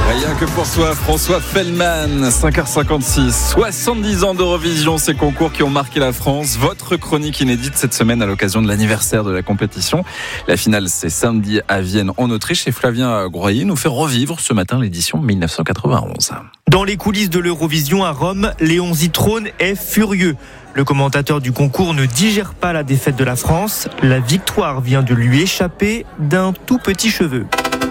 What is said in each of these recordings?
Rien que pour soi, François Fellman, 5h56, 70 ans d'Eurovision, ces concours qui ont marqué la France. Votre chronique inédite cette semaine à l'occasion de l'anniversaire de la compétition. La finale, c'est samedi à Vienne, en Autriche, et Flavien Groyer nous fait revivre ce matin l'édition 1991. Dans les coulisses de l'Eurovision à Rome, Léon Zitrone est furieux. Le commentateur du concours ne digère pas la défaite de la France. La victoire vient de lui échapper d'un tout petit cheveu.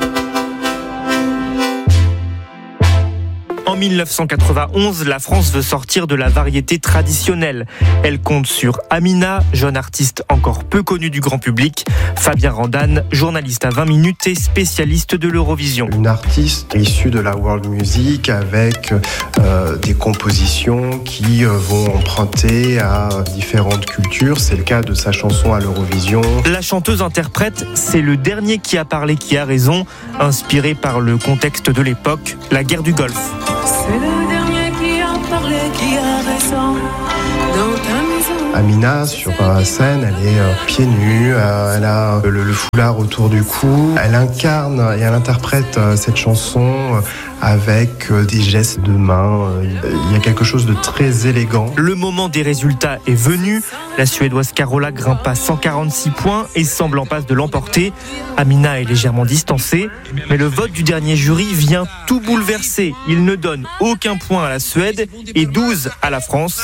En 1991, la France veut sortir de la variété traditionnelle. Elle compte sur Amina, jeune artiste encore peu connue du grand public, Fabien Randan, journaliste à 20 minutes et spécialiste de l'Eurovision. Une artiste issue de la world music avec des compositions qui vont emprunter à différentes cultures. C'est le cas de sa chanson à l'Eurovision. La chanteuse interprète, c'est le dernier qui a parlé qui a raison, inspiré par le contexte de l'époque, la guerre du Golfe. C'est le dernier qui a parlé, qui a raison dans ta maison. Amina, sur scène, elle est pieds nus, elle a le foulard autour du cou. Elle incarne et elle interprète cette chanson avec des gestes de main. Il y a quelque chose de très élégant. Le moment des résultats est venu. La Suédoise Carola grimpe à 146 points et semble en passe de l'emporter. Amina est légèrement distancée, mais le vote du dernier jury vient tout bouleverser. Il ne donne aucun point à la Suède et 12 à la France,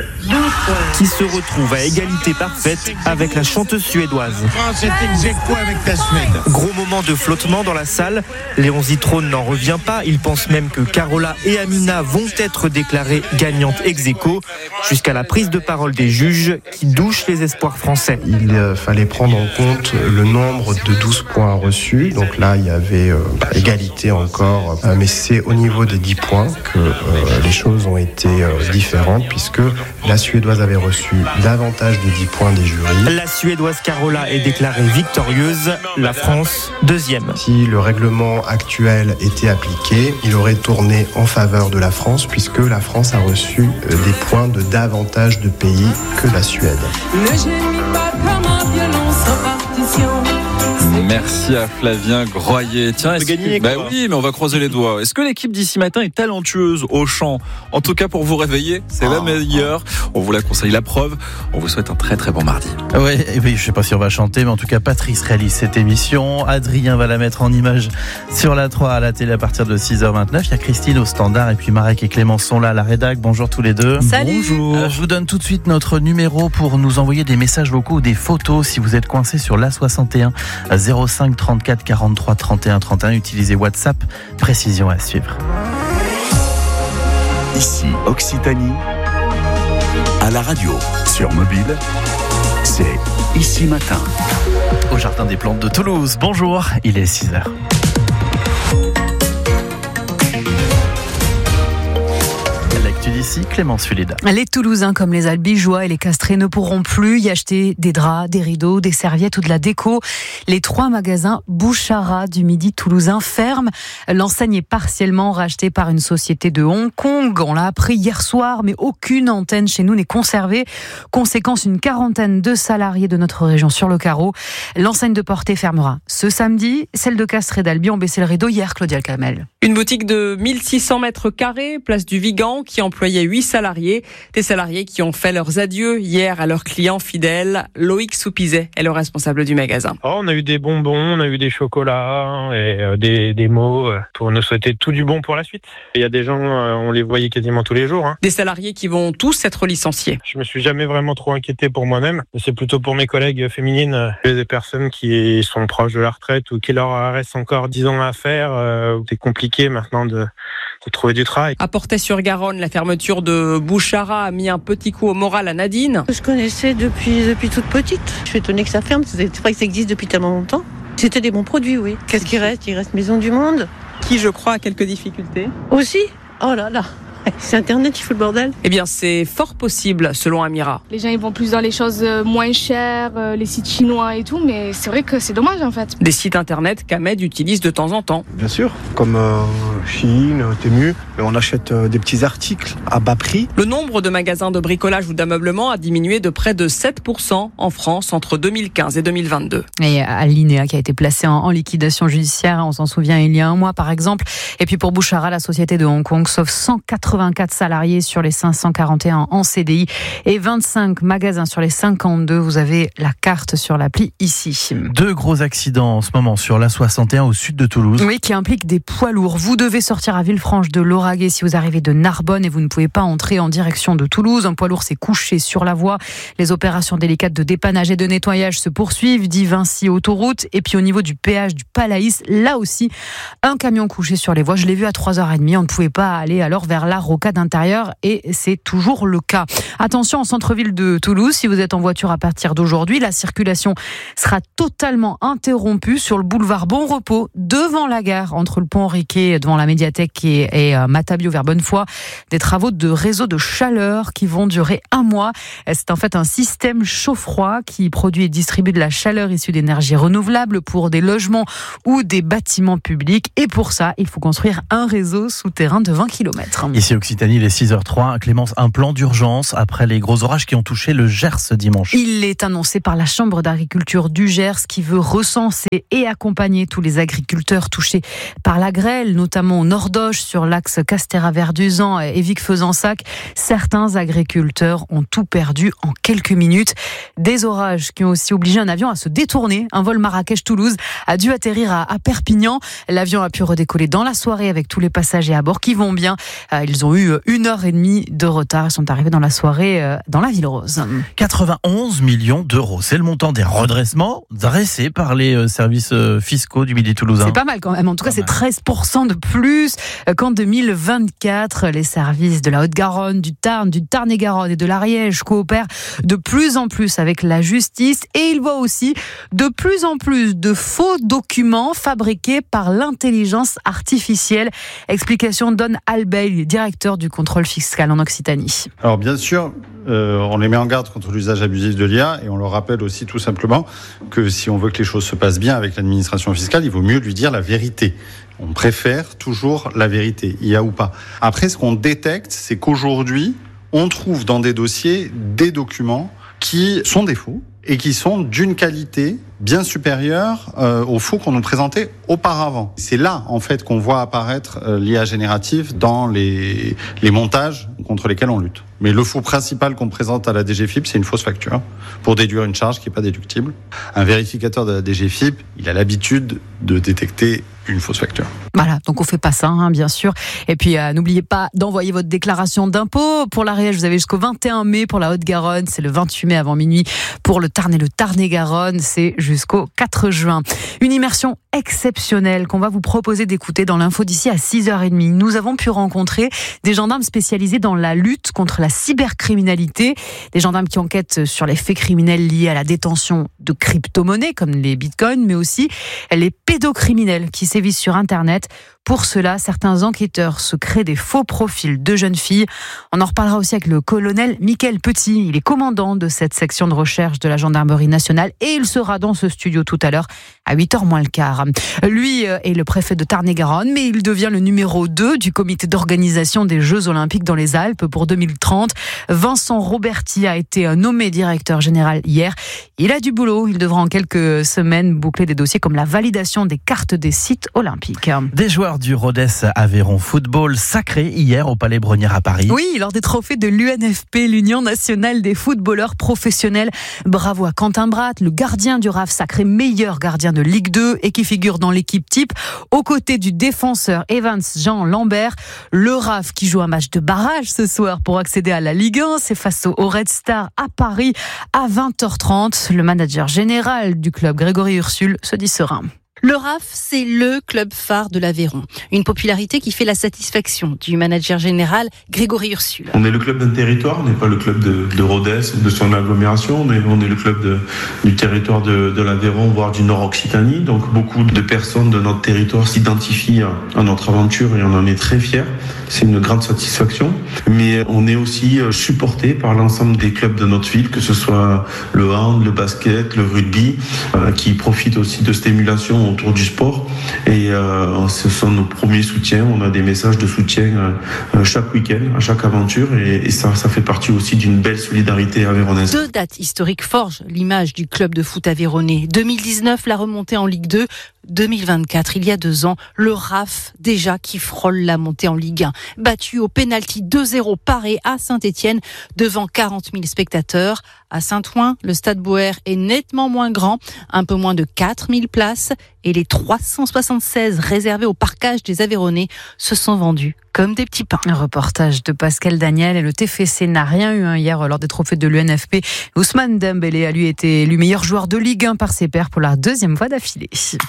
qui se retrouve à égalité parfaite avec la chanteuse suédoise. France est ex-aequo avec la Suède. Gros moment de flottement dans la salle. Léon Zitrone n'en revient pas. Il pense même que Carola et Amina vont être déclarées gagnantes ex-aequo jusqu'à la prise de parole des juges qui douchent les espoirs français. Il fallait prendre en compte le nombre de 12 points reçus. Donc là, il y avait égalité encore. Mais c'est au niveau des 10 points que les choses ont été différentes puisque la Suédoise avait reçu davantage de 10 points des jurys. La Suédoise Carola est déclarée victorieuse, la France deuxième. Si le règlement actuel était appliqué, il aurait tourné en faveur de la France puisque la France a reçu des points de davantage de pays que la Suède. Ne gémis pas comme un violon sans partition. Merci à Flavien Groyer. Tiens, oui, mais on va croiser les doigts. Est-ce que l'équipe d'ici matin est talentueuse au chant? En tout cas, pour vous réveiller, c'est la meilleure. On vous la conseille, la preuve. On vous souhaite un très très bon mardi. Oui, je sais pas si on va chanter, mais en tout cas, Patrice réalise cette émission. Adrien va la mettre en image sur la 3 à la télé à partir de 6h29. Il y a Christine au standard et puis Marek et Clément sont là à la rédac. Bonjour tous les deux. Salut. Bonjour. Je vous donne tout de suite notre numéro pour nous envoyer des messages vocaux ou des photos si vous êtes coincé sur l'A61 05 34 43 31 31. Utilisez WhatsApp. Précision à suivre. Ici Occitanie, à la radio, sur mobile, c'est Ici Matin. Au Jardin des Plantes de Toulouse. Bonjour, il est 6h. D'ici, Clémence Fuleda. Les Toulousains comme les Albigeois et les Castrés ne pourront plus y acheter des draps, des rideaux, des serviettes ou de la déco. Les 3 magasins Bouchara du Midi toulousain ferment. L'enseigne est partiellement rachetée par une société de Hong Kong. On l'a appris hier soir, mais aucune antenne chez nous n'est conservée. Conséquence, une quarantaine de salariés de notre région sur le carreau. L'enseigne de Portet fermera ce samedi. Celle de Castres et d'Albi ont baissé le rideau hier, Claudia Camel. Une boutique de 1600 mètres carrés, place du Vigan, qui employait 8 salariés. Des salariés qui ont fait leurs adieux hier à leurs clients fidèles. Loïc Soupizet est le responsable du magasin. On a eu des bonbons, on a eu des chocolats et des mots pour nous souhaiter tout du bon pour la suite. Il y a des gens, on les voyait quasiment tous les jours. Des salariés qui vont tous être licenciés. Je me suis jamais vraiment trop inquiété pour moi-même. C'est plutôt pour mes collègues féminines, des personnes qui sont proches de la retraite ou qui leur reste encore 10 ans à faire. C'est compliqué maintenant de trouver du travail. À Portet-sur-Garonne, la fermeture de Bouchara a mis un petit coup au moral à Nadine. Je connaissais depuis toute petite. Je suis étonnée que ça ferme. C'est vrai que ça existe depuis tellement longtemps. C'était des bons produits, oui. Qu'est-ce qu'il reste ? Il reste Maison du Monde. Qui, je crois, a quelques difficultés. Aussi ? Oh là là. C'est Internet qui fout le bordel. Eh bien, c'est fort possible, selon Amira. Les gens ils vont plus dans les choses moins chères, les sites chinois et tout, mais c'est vrai que c'est dommage en fait. Des sites internet qu'Ahmed utilise de temps en temps. Bien sûr, comme Shein, Temu, on achète des petits articles à bas prix. Le nombre de magasins de bricolage ou d'ameublement a diminué de près de 7% en France entre 2015 et 2022. Et Alinéa qui a été placé en liquidation judiciaire, on s'en souvient il y a un mois par exemple. Et puis pour Bouchara, la société de Hong Kong sauve 184 salariés sur les 541 en CDI et 25 magasins sur les 52. Vous avez la carte sur l'appli ici. 2 gros accidents en ce moment sur l'A61 au sud de Toulouse. Oui, qui impliquent des poids lourds. Vous devez sortir à Villefranche de Lauragais si vous arrivez de Narbonne et vous ne pouvez pas entrer en direction de Toulouse. Un poids lourd s'est couché sur la voie. Les opérations délicates de dépannage et de nettoyage se poursuivent, dit Vinci Autoroute. Et puis au niveau du péage du Palaïs, là aussi, un camion couché sur les voies. Je l'ai vu à 3h30. On ne pouvait pas aller alors vers la rocade intérieure et c'est toujours le cas. Attention en centre-ville de Toulouse, si vous êtes en voiture à partir d'aujourd'hui, la circulation sera totalement interrompue sur le boulevard Bon Repos devant la gare, entre le pont Riquet devant la médiathèque et Matabio vers Bonnefoy. Des travaux de réseau de chaleur qui vont durer 1 mois. C'est en fait un système chaud-froid qui produit et distribue de la chaleur issue d'énergie renouvelable pour des logements ou des bâtiments publics. Et pour ça, il faut construire un réseau souterrain de 20 km. Ici Occitanie, il est 6h03. Clémence, un plan d'urgence après les gros orages qui ont touché le Gers ce dimanche. Il est annoncé par la Chambre d'agriculture du Gers qui veut recenser et accompagner tous les agriculteurs touchés par la grêle, notamment au Nord-Doge sur l'axe Castéra-Verduzan et Vic-Fezensac. Certains agriculteurs ont tout perdu en quelques minutes. Des orages qui ont aussi obligé un avion à se détourner. Un vol Marrakech-Toulouse a dû atterrir à Perpignan. L'avion a pu redécoller dans la soirée avec tous les passagers à bord qui vont bien. Ils ont eu 1h30 de retard. Ils sont arrivés dans la soirée dans la Ville Rose. 91 millions d'euros. C'est le montant des redressements dressés par les services fiscaux du Midi toulousain. C'est pas mal quand même. En tout cas, c'est 13% de plus qu'en 2024. Les services de la Haute-Garonne, du Tarn, du Tarn-et-Garonne et de l'Ariège coopèrent de plus en plus avec la justice et ils voient aussi de plus en plus de faux documents fabriqués par l'intelligence artificielle. Explication Don Albeil, directeur du contrôle fiscal en Occitanie. Alors bien sûr, on les met en garde contre l'usage abusif de l'IA et on leur rappelle aussi tout simplement que si on veut que les choses se passent bien avec l'administration fiscale, il vaut mieux lui dire la vérité. On préfère toujours la vérité, IA ou pas. Après, ce qu'on détecte, c'est qu'aujourd'hui, on trouve dans des dossiers des documents qui sont des faux et qui sont d'une qualité bien supérieure aux faux qu'on nous présentait auparavant. C'est là, en fait, qu'on voit apparaître l'IA générative dans les montages contre lesquels on lutte. Mais le faux principal qu'on présente à la DGFiP, c'est une fausse facture pour déduire une charge qui n'est pas déductible. Un vérificateur de la DGFiP, il a l'habitude de détecter une fausse facture. Voilà, donc on fait pas ça, bien sûr. Et puis n'oubliez pas d'envoyer votre déclaration d'impôt. Pour l'Ariège, vous avez jusqu'au 21 mai. Pour la Haute-Garonne, c'est le 28 mai avant minuit. Pour le Tarn et le Tarn-et-Garonne, c'est jusqu'au 4 juin. Une immersion exceptionnelle qu'on va vous proposer d'écouter dans l'info d'ici à 6h30. Nous avons pu rencontrer des gendarmes spécialisés dans la lutte contre la cybercriminalité, des gendarmes qui enquêtent sur les faits criminels liés à la détention de crypto-monnaies comme les bitcoins, mais aussi les pédocriminels qui sévissent sur Internet. Pour cela, certains enquêteurs se créent des faux profils de jeunes filles. On en reparlera aussi avec le colonel Mickaël Petit. Il est commandant de cette section de recherche de la gendarmerie nationale et il sera dans ce studio tout à l'heure à 8h moins le quart. Lui est le préfet de Tarn-et-Garonne, mais il devient le numéro 2 du comité d'organisation des Jeux Olympiques dans les Alpes pour 2030. Vincent Roberti a été nommé directeur général hier. Il a du boulot. Il devra en quelques semaines boucler des dossiers comme la validation des cartes des sites olympiques. Des joueurs du Rodez Aveyron Football sacré hier au Palais Brongniart à Paris. Oui, lors des trophées de l'UNFP, l'Union nationale des footballeurs professionnels. Bravo à Quentin Bratt, le gardien du RAF sacré meilleur gardien de Ligue 2 et qui figure dans l'équipe type aux côtés du défenseur Evans Jean Lambert. Le RAF qui joue un match de barrage ce soir pour accéder à la Ligue 1, c'est face au Red Star à Paris à 20h30. Le manager général du club, Grégory Ursule, se dit serein. Le RAF, c'est le club phare de l'Aveyron. Une popularité qui fait la satisfaction du manager général Grégory Ursule. On est le club d'un territoire, on n'est pas le club de Rodez ou de son agglomération, on est le club du territoire de l'Aveyron, voire du Nord-Occitanie. Donc beaucoup de personnes de notre territoire s'identifient à notre aventure et on en est très fiers. C'est une grande satisfaction. Mais on est aussi supporté par l'ensemble des clubs de notre ville, que ce soit le hand, le basket, le rugby, qui profitent aussi de cette émulation autour du sport. Et ce sont nos premiers soutiens. On a des messages de soutien chaque week-end, à chaque aventure. Et ça fait partie aussi d'une belle solidarité aveyronnaise. 2 dates historiques forgent l'image du club de foot aveyronnais. 2019, la remontée en Ligue 2. 2024, il y a 2 ans, le RAF déjà qui frôle la montée en Ligue 1. Battu au pénalty 2-0 paré à Saint-Étienne devant 40 000 spectateurs. À Saint-Ouen, le stade Boer est nettement moins grand, un peu moins de 4 000 places et les 376 réservés au parquage des Aveyronnais se sont vendus comme des petits pains. Un reportage de Pascal Daniel et le TFC n'a rien eu hier lors des trophées de l'UNFP. Ousmane Dembélé a lui été élu meilleur joueur de Ligue 1 par ses pairs pour la 2e fois d'affilée.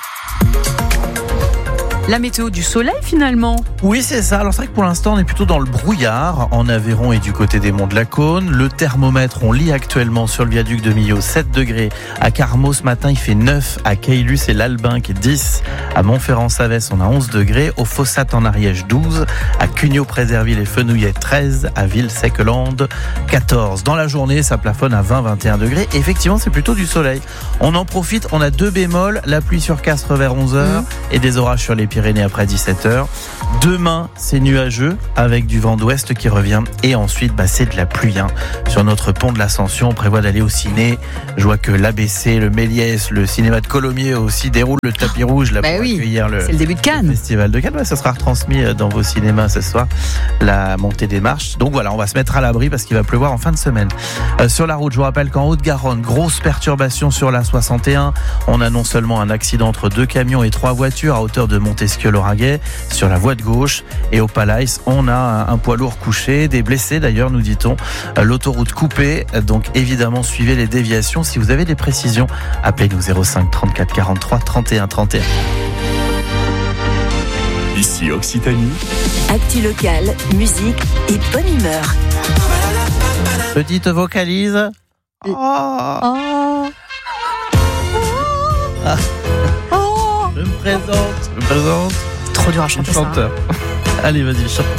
La météo du soleil finalement. Oui, c'est ça. Alors c'est vrai que pour l'instant on est plutôt dans le brouillard en Aveyron et du côté des monts de la Cône. Le thermomètre, on lit actuellement sur le viaduc de Millau 7 degrés. À Carmaux ce matin il fait 9. À Caylus et l'Albinque 10. À Montferrand-Savès on a 11 degrés. Au Fossat en Ariège 12. À Cugnot-Préserville et Fenouillet 13. À Ville-Sec-Lande 14. Dans la journée ça plafonne à 20-21 degrés. Et effectivement c'est plutôt du soleil. On en profite, on a 2 bémols. La pluie sur Castres vers 11h et des orages sur les Pyrénées après 17h. Demain, c'est nuageux avec du vent d'ouest qui revient et ensuite c'est de la pluie. Sur notre pont de l'Ascension, on prévoit d'aller au ciné. Je vois que l'ABC, le Méliès, le cinéma de Colomiers aussi déroule le tapis rouge là, pour accueillir c'est le début de Cannes. Le festival de Cannes. Ça sera retransmis dans vos cinémas ce soir, la montée des marches. Donc voilà, on va se mettre à l'abri parce qu'il va pleuvoir en fin de semaine. Sur la route, je vous rappelle qu'en Haute-Garonne, grosse perturbation sur la 61. On a non seulement un accident entre 2 camions et 3 voitures à hauteur de Montesquieu-Lauragais sur la voie de gauche, et au Palais on a un poids lourd couché, des blessés d'ailleurs nous dit-on, l'autoroute coupée, donc évidemment suivez les déviations. Si vous avez des précisions, appelez-nous 05 34 43 31 31. Ici Occitanie. Actu locale, musique et bonne humeur. Petite vocalise. Je me présente. Trop dur à chanter ça. Allez, vas-y, chante.